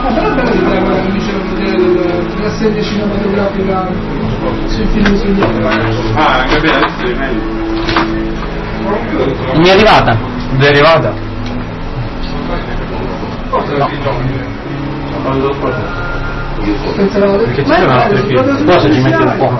però è bello l'idea quella che dicevo della serie cinematografica sui film sugli anche bene, adesso è meglio. Mi è arrivata? Derivata? perché ci sono altri film. Cosa ci mette un po'?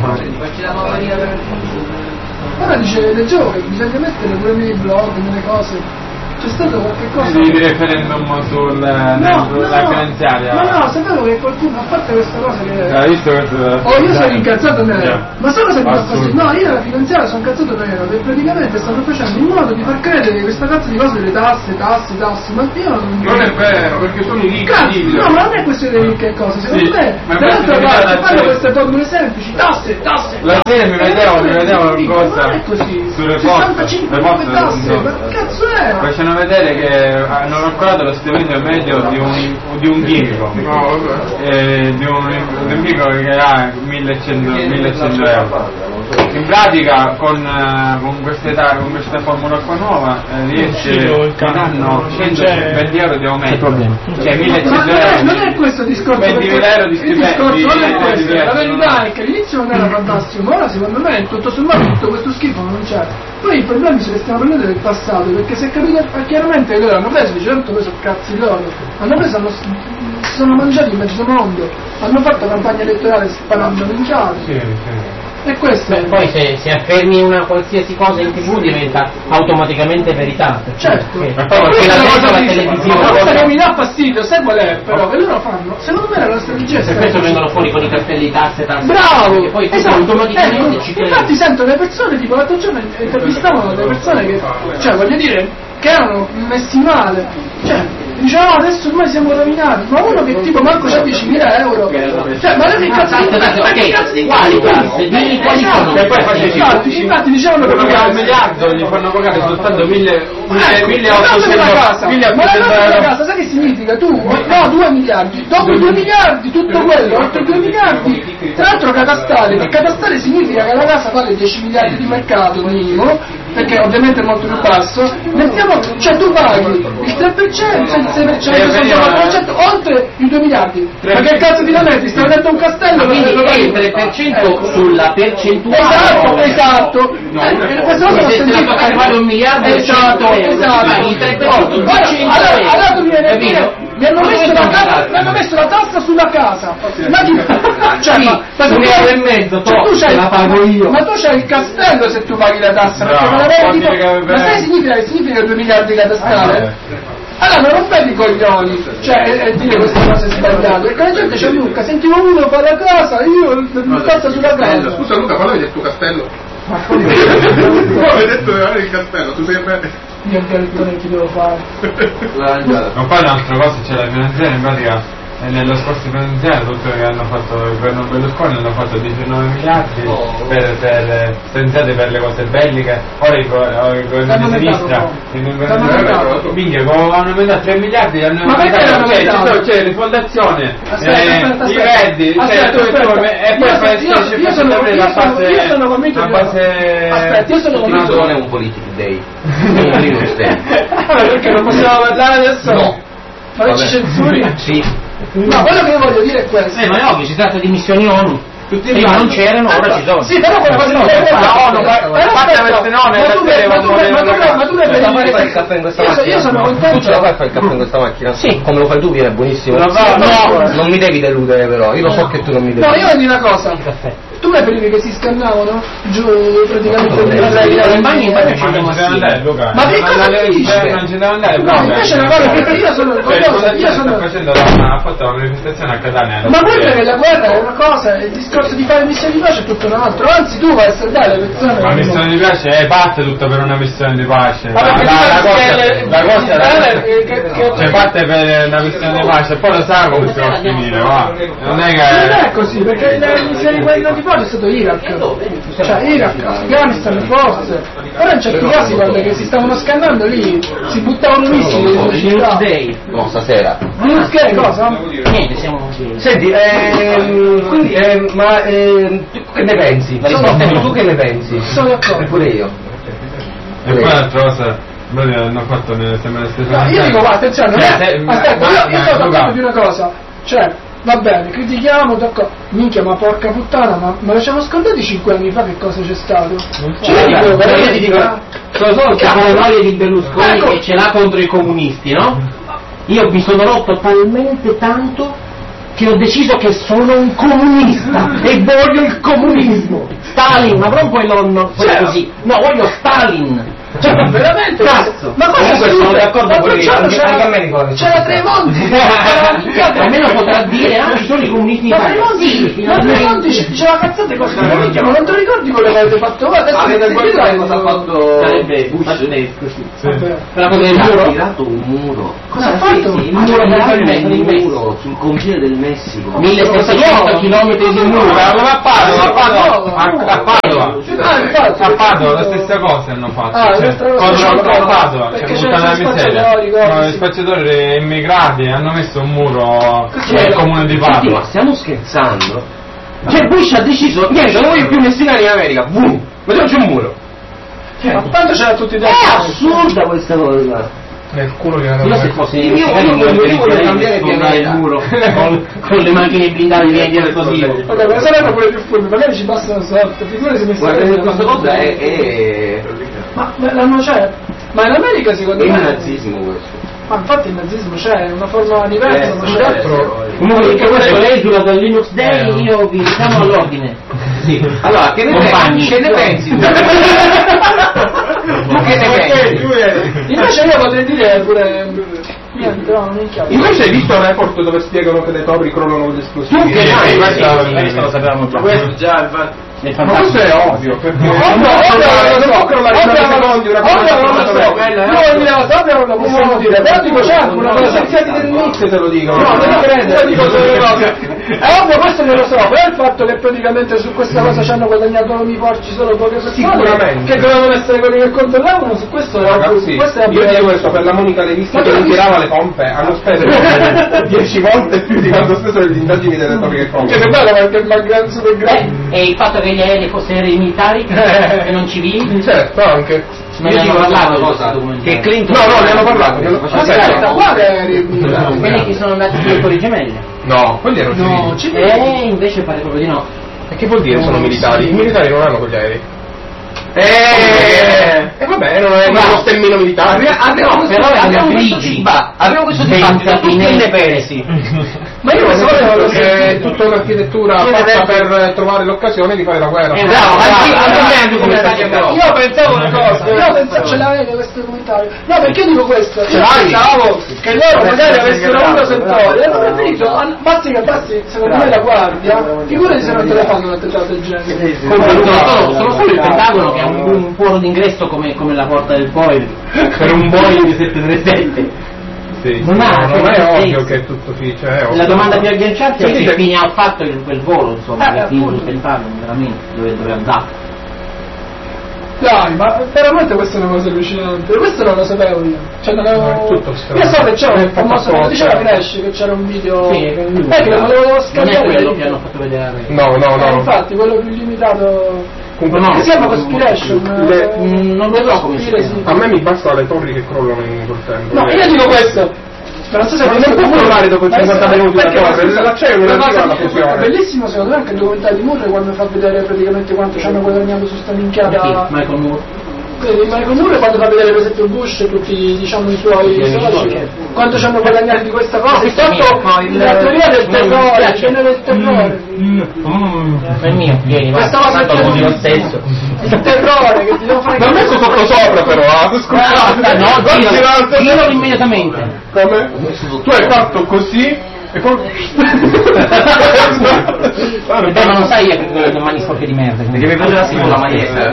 ora dice leggevo che bisogna mettere pure nei blog, nelle cose. C'è stato qualche cosa di referendum sulla finanziaria. no, sapevo che qualcuno, a parte questa cosa che hai visto questo? io sono incazzato nero, ma solo se mi fa così. No, io alla finanziaria sono incazzato nero, che praticamente stanno facendo in modo di far credere che questa cazzo di cose delle tasse, ma io non è vero, perché sono i ricchi. No, ma non è questione di ricche cose, secondo me dall'altra parte fanno queste formule semplici, tasse. La sera mi vedevo una cosa non è così, sulle 65 tasse, ma che cazzo era? Facciano vedere che hanno calcolato lo stipendio medio di un chimico, di un chimico che ha 1100 euro. In pratica con questa formula qua nuova riesce in anno 120 euro di aumento, cioè 1100 euro. Non è questo discorso, 20.000 euro di stipendio. La verità è che all'inizio non era fantastico, ma ora secondo me tutto sommato tutto questo schifo non c'è. Poi i problemi se li stiamo prendendo del passato, perché si è capito chiaramente che loro hanno preso, di certo preso cazzi loro, si sono mangiati mezzo mondo, hanno fatto campagna elettorale sparando minchiate. E questo poi se affermi una qualsiasi cosa in TV diventa automaticamente verità. Certo, perché la televisione. La cosa che mi dà fastidio, sai qual è però? Che loro fanno, secondo me la strategia è per questo vengono fuori con i cartelli di tasse. Bravo! E poi esatto, automaticamente ci credi. infatti sento le persone, tipo l'altro giorno intervistavano delle persone che, cioè voglio dire, che erano messi male, cioè dicevano adesso ormai siamo rovinati, ma uno che tipo manco c'ha 10.000 euro, cioè ma non che cazzo quali tasse? Dimmi quali sono. E poi faccio infatti dicevano che pagare 1 miliardo, gli fanno pagare soltanto 1.800 ma la casa, sai che significa? Tu, no, 2 miliardi, dopo 2 miliardi, tutto quello, oltre 2 miliardi, tra l'altro catastale, che catastale significa che la casa vale 10 miliardi di mercato minimo, perché ovviamente è molto più basso, mettiamo, cioè tu paghi il 3%, il 6%, il 4%, oltre i 2 miliardi, ma che cazzo ti metti? Stai dentro un castello, quindi è il 3% sulla percentuale. Esatto, se te la fai fare 1 miliardo e 100 euro, il 3%, allora tu mi viene a dire, mi hanno messo la tassa sulla casa, ma €1,5 la pago io. ma tu c'hai il castello se tu paghi la tassa, perché ma sai significa 2 miliardi catastale? Allora non rompete i coglioni, cioè e dire queste cose sbagliate, perché la gente c'è Luca, sentivo uno fa la casa, io mi tassa sulla casa. Scusa Luca, parlavi del tuo castello? Ma poi tu avevi detto il castello, tu sei bene. Io il direttore che devo fare. Ma poi un'altra cosa c'è la finanziaria, in pratica nello scorso finanziario tutto che hanno fatto il governo Berlusconi hanno fatto 19 miliardi per stanziate per le cose belliche, ora il governo di sinistra minchia hanno aumentato 3 miliardi, hanno aumentato c'è rifondazione, i verdi, e poi io sono convinto non è un politico day. Perché non possiamo parlare adesso? No. Ma ci censuri? Sì. No, quello che io voglio dire è questo. Ma è ovvio, si tratta di missioni ONU. Prima non c'erano, ora ci sono. Sì, però quella cosa non è ma tu ne fai il caffè in questa macchina? Io sono contento. Tu ce la fai a fare il caffè in questa macchina? Sì. Come lo fai tu viene buonissimo. No, non mi devi deludere però, io lo so che tu non mi deludi. No, io voglio dire una cosa. Tu preferivi che si scannavano giù praticamente in bagno ma non ci deve andare Luca, ma che cosa dici? Non ci deve andare no, invece è una cosa che io sono ha fatto una manifestazione a Catania, ma guarda che la guerra è una cosa, il discorso di fare missioni di pace è tutto un altro, anzi tu vai a salvare le persone. Ma missione di pace è parte tutto per una missione di pace, la cosa cioè parte per una missione di pace e poi lo sa come si va a finire, va. Non è che non è così, perché le missioni di pace è stato Iraq, cioè Iraq, Afghanistan, forse ora in certi casi guarda che si stavano scannando lì, si buttavano missili sulle città. No, stasera. Che cosa? Niente, siamo. Senti, quindi ma tu che ne pensi? Tu che ne pensi? Sono d'accordo. Pure io. E poi l'altra cosa hanno fatto nelle stesse no, io dico, attenzione, aspetta, io sono d'accordo di una cosa. Cioè, va bene, critichiamo, d'accordo. Minchia, ma porca puttana, ma lasciamo scordati 5 anni fa che cosa c'è stato? Io ti dico, solo che la memoria di Berlusconi che ce l'ha contro i comunisti, no? Io mi sono rotto talmente tanto che ho deciso che sono un comunista e voglio il comunismo. Stalin, ma non quello così. No, voglio Stalin. Cioè, veramente? Cazzo! Ma comunque sono d'accordo con lui, anche a me ricordo. C'era Tremonti! Almeno potrà dire, ci sono i comunisti in Italia. Ma Tremonti diceva cazzate cose di minchia, ma non ti ricordi quello che avete fatto? Adesso avete guardato cosa ha fatto sarebbe Bush per la cosa del muro. Ha tirato un muro. Cosa ha fatto? Il muro sul confine del Messico. 1600 km di muro. A Padova la stessa cosa hanno fatto. Padova, perché c'è tutta la miseria. Gli spacciatori immigrati hanno messo un muro nel comune di Padova. Ma stiamo scherzando? Cioè Bush ha deciso, niente, non voglio più messicani in America, boom, mettiamoci un muro. Ma quando c'era tutti i È assurda questa cosa. Nel culo che Io se fossi Io voglio cambiare il muro con le macchine blindate di vendere così. Vabbè, ma saranno pure più furbi, magari ci passano sotto, figurati se mi Guarda, questa cosa è Ma l'hanno c'è? Ma in America secondo il me... nazismo questo. Ma infatti il nazismo c'è, una forma diversa, ma c'è. Comunque che questo esula dal Linux Day, io vi diciamo all'ordine. Sì. Allora, che ne pensi? Ma che ne pensi? Invece io potrei dire pure... Niente, no, non è chiaro. Invece hai visto il report dove spiegano che le torri crollano con gli esplosivi? Tu che questo lo sapevamo già. Questo già è ma questo è ovvio, perché non può crollare in 9 secondi una cosa non lo possiamo dire, però dico c'è anche una cosa senziati del mix te lo dicono. No, non lo credo, è ovvio, questo non lo so, però il fatto che praticamente su questa cosa ci hanno guadagnato i porci solo poche persone che dovevano essere quelli che controllavano, su questo ragazzi, io dico questo per la Monica Levisti che non tirava le pompe, hanno speso 10 volte più di quanto speso le indagini delle torri che compre. Che bello perché il super grande e il fatto che gli aerei fossero aerei militari e non civili. Certo, anche. Ma ne hanno parlato cosa? Che Clinton no, ne hanno parlato. quelli che sono andati sulle Torri Gemelle. No, quelli erano civili. Invece pare proprio di no. E che vuol dire sono militari? I militari non hanno quegli aerei. Vabbè, non è uno stemmino militare. Abbiamo questo dibattito, tu che ne pensi? Ma io non so che è tutta un'architettura fatta per trovare l'occasione di fare la guerra. Io pensavo una cosa, ce l'avete questo documentario? No, perché dico questo? Io pensavo che loro magari avessero uno settore e hanno preferito, basti che passi secondo me la guardia, figurati se non te le fanno un attentato del genere. Sono solo il Pentagono che ha un foro d'ingresso come la porta del Boeing per un Boeing 737. Sì, non è ovvio che è tutto la domanda più agghiacciante è che fine ha fatto quel volo, insomma, che fine il Pentagono veramente dove andava. Dai, ma veramente questa è una cosa allucinante, questo non lo sapevo io. Cioè non avevo... Io so che c'era un famoso, come diceva Flash, che c'era un video che lo volevo scaricare. Non è quello che hanno fatto vedere. No. Infatti, quello più limitato. No, che si chiama Conspiration. Non lo so come si chiama. A me mi basta le torri che crollano in quel tempo. No, io dico questo. Ma non so se non può crollare dopo 50 minuti la torre, l'acciaio non arriva alla fusione. È bellissimo secondo me anche il documentario di Moore quando fa vedere praticamente quanto ci hanno guadagnato su sta minchiata. Michael Moore. Michael Moore quando fa vedere per esempio Bush e tutti diciamo i suoi soci quanto ci hanno guadagnato di questa cosa, intanto la teoria del terrore, la scena del terrore. È il mio, vieni, questa cosa lo stesso. Il terrore che ti devo fare. Non messo sotto sopra però, no, dillo immediatamente. Come? Tu hai fatto così e poi ma non sai che domani sporche di merda perché mi prende la maglietta.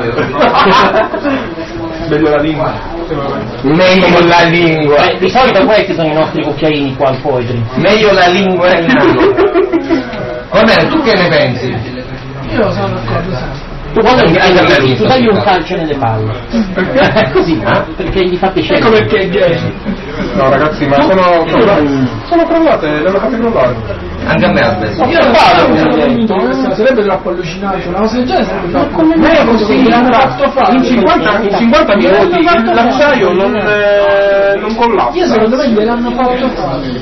Meglio la lingua. Meglio la lingua. Di solito questi sono i nostri cucchiaini qua al Poetry. Meglio la lingua e il naso. Va bene, tu che ne pensi? Io sono d'accordo sempre. Tu dagli un calcio nelle palle. Perché? Così, perché gli fa piacere. Ecco perché è gay. No ragazzi, ma sono crollate, le hanno fatte crollare. Anche a me adesso. Io non vado, sarebbe troppo allucinante, una cosa del genere sarebbe troppo. Ma è così, l'hanno fatto fare. In 50 minuti l'acciaio non collassa. Io secondo me gliel'hanno fatto fare.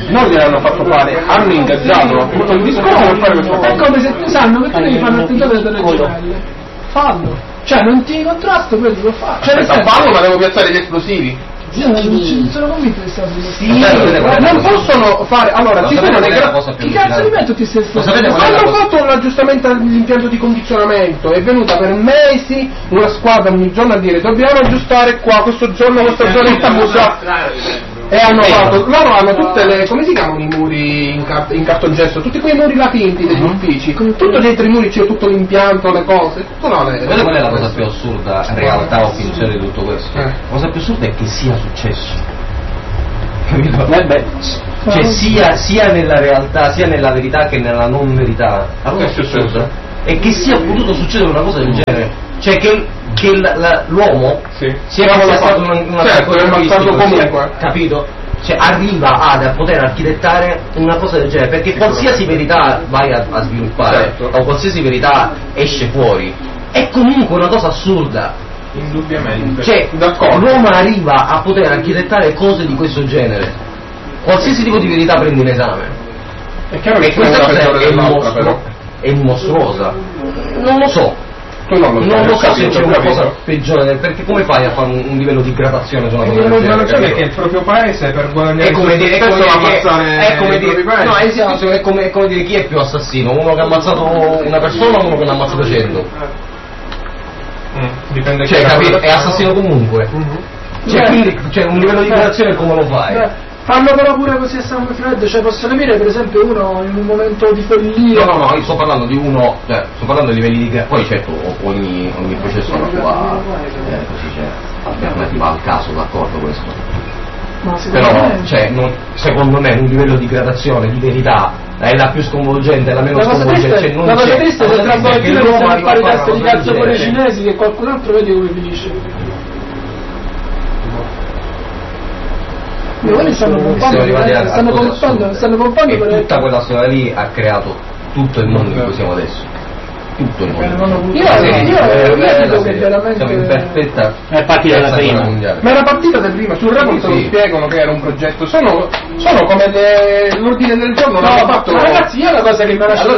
non gliel'hanno fatto fare, hanno ingaggiato un discorso per fare questo È come se tu sanno che tu devi fare un attentato alle torri gemelle. Fallo. Cioè non ti contrasto, poi devo fare. Cioè fallo, ma devo piazzare gli esplosivi. Io non sono convinto che sia sì, non possono fare. Allora, ci sono chi cazzo li metto tutti questi hanno fatto un aggiustamento all'impianto di condizionamento, è venuta per mesi una squadra ogni giorno a dire dobbiamo aggiustare qua, questo giorno questa zonetta busa. E hanno fatto, loro hanno tutte le, come si chiamano i muri in cartongesso, tutti quei muri là finti degli uffici, tutto dietro i muri c'è tutto l'impianto, le cose, tutto là. Quella qual è la cosa più assurda, realtà o finzione di tutto questo? La cosa più assurda è che sia successo. Capito? Cioè sia nella realtà, sia nella verità che nella non verità. La cosa più assurda è che sia potuto succedere una cosa del genere. Cioè che l'uomo sia fatto comunque, capito? Cioè arriva a poter architettare una cosa del genere, perché qualsiasi verità vai a sviluppare o qualsiasi verità esce fuori è comunque una cosa assurda. Indubbiamente. Cioè l'uomo arriva a poter architettare cose di questo genere, qualsiasi tipo di verità prendi in esame. È chiaro che questa cosa è mostruosa. Non lo so. Non lo so se c'è una cosa peggiore, perché come fai a fare un livello di gradazione su una cosa del genere? Perché il proprio paese per guadagnare è come dire chi è più assassino, uno che ha ammazzato una persona o uno che ne ha ammazzato 100? Dipende, cioè capito? È assassino comunque. Quindi un livello di gradazione come lo fai? Fanno però pure così a sangue freddo, cioè posso capire per esempio uno in un momento di follia. No, io sto parlando di uno, sto parlando di livelli di poi certo ogni processo ha la sua alternativa al caso, d'accordo questo. Però secondo me un livello di gradazione, di verità, è la più sconvolgente, la meno sconvolgente. La cosa triste è che tra poco più non fare i test di cazzo con i cinesi che qualcun altro vede come finisce. Stanno pompando e tutta quella storia lì ha creato tutto il mondo in cui siamo adesso. Tutto il mondo. Io dico che veramente siamo in perfetta. È partita da prima. Ma era partita da prima, sul report lo spiegano che era un progetto. Sono come l'ordine del giorno. No, fatto. Ma ragazzi, io la cosa che mi ha lasciato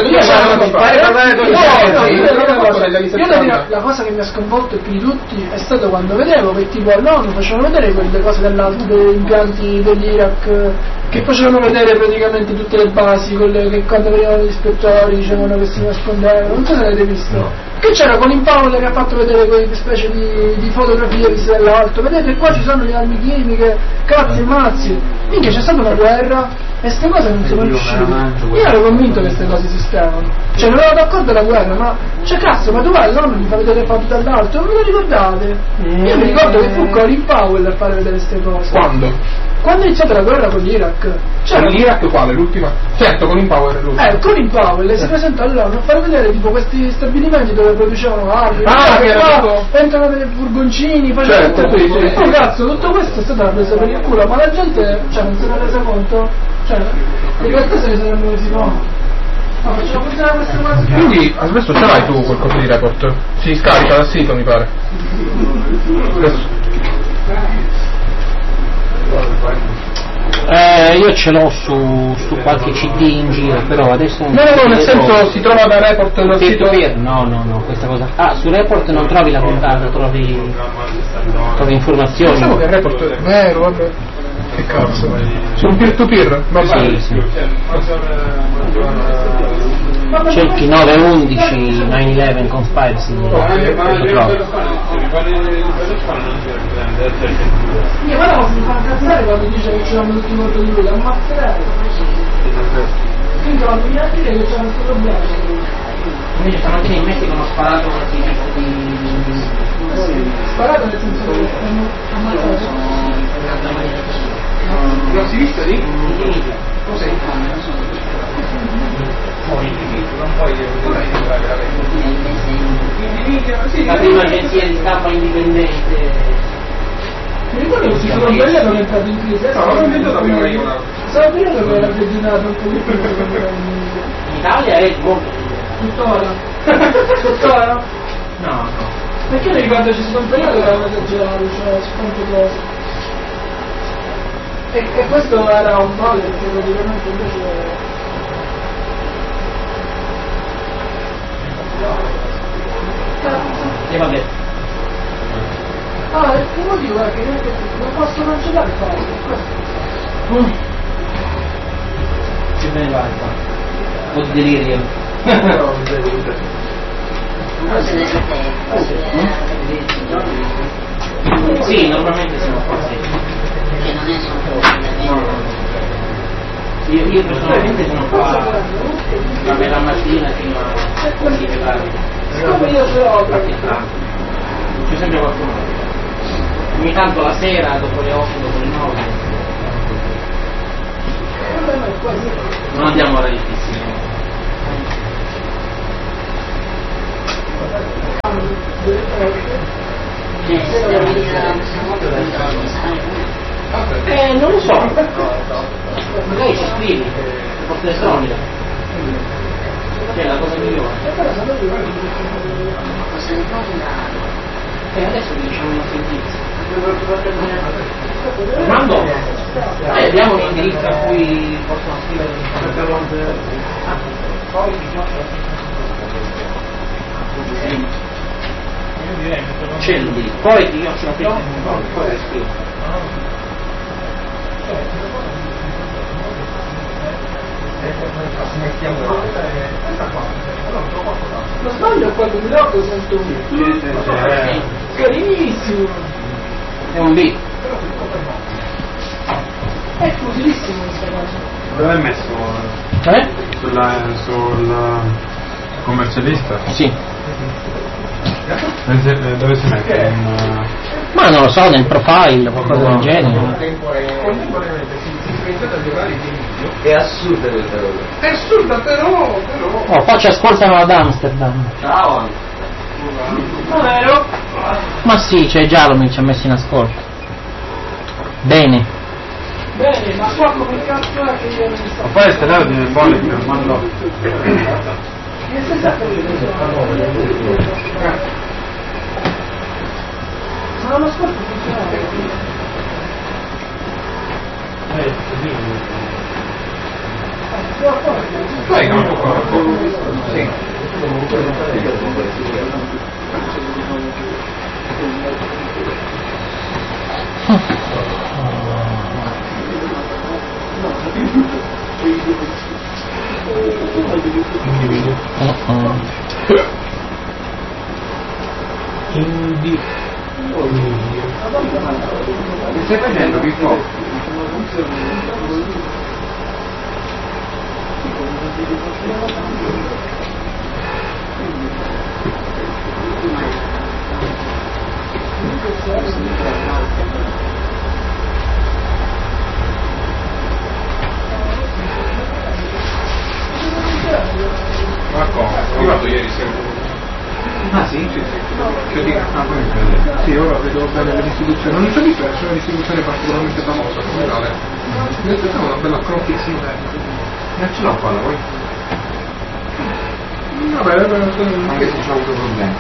la cosa che mi ha sconvolto più di tutti è stato quando vedevo che tipo all'ONU facevano vedere quelle cose dell'alto, degli impianti dell'Iraq, che facevano vedere praticamente tutte le basi, quelle che quando venivano gli ispettori dicevano che si nascondevano, non so se l'avete visto. No. Che c'era Colin Powell che ha fatto vedere quelle specie di fotografie viste dall'alto, vedete qua ci sono le armi chimiche, cazzi e mazzi, minchia c'è stata una guerra e queste cose non sono riuscite. Io ero convinto che queste cose esistevano, cioè non ero d'accordo alla guerra, ma cioè cazzo, ma tu vai all'ONU mi fa vedere foto dall'alto, non ve lo ricordate? Io mi ricordo che fu Colin Powell a fare vedere queste cose. Quando è iniziata la guerra con l'Iraq? Cioè l'Iraq quale? L'ultima? Certo, Colin Powell è l'ultima. Colin Powell si presenta all'ONU a far vedere tipo questi stabilimenti dove producevano armi, entrano dei furgoncini, facevano tutto cazzo, tutto questo è stata presa per il culo, ma la gente non se ne è resa conto, in realtà se ne sarebbero resi conto. Facciamo funzionare queste cose. Quindi adesso ce l'hai tu quel coso di report? Si scarica dal sito mi pare. Io ce l'ho su qualche CD in giro, però adesso no, nel senso si trova da report dal sito. No, questa cosa. Su report non trovi la puntata, trovi informazioni. Pensavo che il report è vero, vabbè. Che cazzo? Su un peer to peer? Sì. Cerchi 9/11 9/11 conspiracy, lo trovi. Io guarda mi fa incazzare quando dice che c'erano tutti morti di lui, ammazzerei. Quindi quando mi dire che c'era questo problema. Invece stamattina in Messico hanno sparato questi sparato nel senso che hanno ammazzato. Non si vista lì? Cos'è? La prima agenzia di stampa indipendente. Mi ricordo che si sono sbagliato che è entrato in crisi. No, non vedo da prima io. Stavo vedendo che era peggiorato un po' di più. In Italia è molto tuttora? No. Perché mi ricordo ci sono sbagliato che avevano esagerato, cioè su tante cose. E questo era un male perché praticamente invece... E vabbè. Ah, il motivo è che non posso cancellare il file, questo. Che bene vai qua. Un po' di delirio. Sì, normalmente siamo qua, sì. Che non è solo Io personalmente sono qua da metà mattina fino a quasi che tardi. Siccome io ce l'ho, C'è sempre qualcuno. Ogni tanto la sera, dopo le 8, dopo le 9. Non andiamo a rarissimi. Non lo so. Magari ci scrivi, porta elettronica. Che è la cosa migliore. Adesso vi diciamo una sentizia. Fernando, abbiamo un indirizzo a cui possono scrivere. C'è l'indirizzo. Poi io ce l'ho qui. Poi scrivo. lo sbaglio qua 2008 sento carinissimo, È un B. è esclusivissimo questa cosa. Dove è messo? Sul commercialista? Sì. Dove si mette? Ma non lo so, nel profile, qualcosa del genere. È assurda questa cosa. È assurda però Oh, poi ci ascoltano ad Amsterdam. Ciao. non vero? Ma sì, c'è già mi ci ha messo in ascolto. Bene. Bene, ma qua come cazzo è che io non Ma so? poi il telefono di Embolic me lo mandò. Che stai sapendo? Ma l'anno scorso funzionava. Poi campo qua. Sì. Che stai facendo, Pippo? Ma come? Io vado ieri sera. Ah sì? Sì, sì. Che dico? Sì, ora vedo bene le distribuzioni. Non c'è differenza, è una distribuzione particolarmente famosa come tale. Mi aspettavo una bella crocchia ce l'ho qua, la vuoi? Vabbè, anche se c'ho avuto problemi.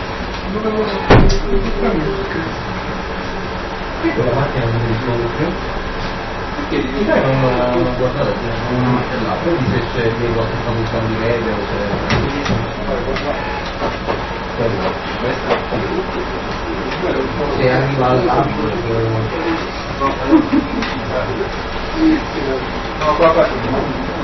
La macchina non risolve. Perché di dai non guardate una martellata, vedi se c'è dietro che sta buttando di rete o se arriva all'altro no, qua